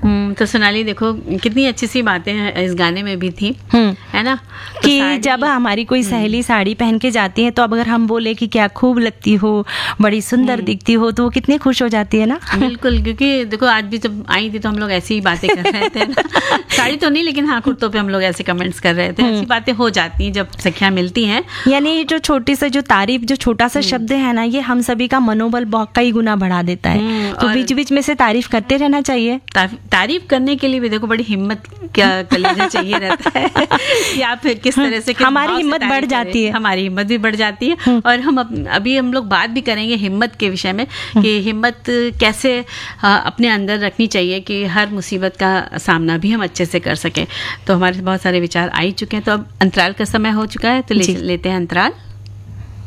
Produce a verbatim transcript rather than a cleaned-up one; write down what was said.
हम्म, तो सोनाली देखो कितनी अच्छी सी बातें इस गाने में भी थी, है ना, तो कि जब हमारी कोई सहेली साड़ी पहन के जाती है तो अब अगर हम बोले कि क्या खूब लगती हो, बड़ी सुंदर दिखती हो, तो वो कितनी खुश हो जाती है ना। बिल्कुल, क्योंकि देखो आज भी जब आई थी तो हम लोग ऐसी ही बातें कर रहे थे ना साड़ी तो नहीं, लेकिन हाँ कुर्तों पे हम लोग ऐसे कमेंट्स कर रहे थे। ऐसी बातें हो जाती हैं जब सखियां मिलती हैं। यानी जो छोटी सा जो तारीफ, जो छोटा सा शब्द है ना, ये हम सभी का मनोबल बहुत कई गुना बढ़ा देता है। तो बीच बीच में से तारीफ करते रहना चाहिए। तारीफ करने के लिए भी देखो बड़ी हिम्मत क्या कलेजा चाहिए रहता है या फिर किस तरह से हमारी हिम्मत बढ़ जाती है, हमारी हिम्मत भी बढ़ जाती है। और हम अभी हम लोग बात भी करेंगे हिम्मत के विषय में कि हिम्मत कैसे अपने अंदर रखनी चाहिए कि हर मुसीबत का सामना भी हम अच्छे से कर सकें। तो हमारे बहुत सारे विचार आ ही चुके हैं। तो अब अंतराल का समय हो चुका है, तो ले, लेते हैं अंतराल।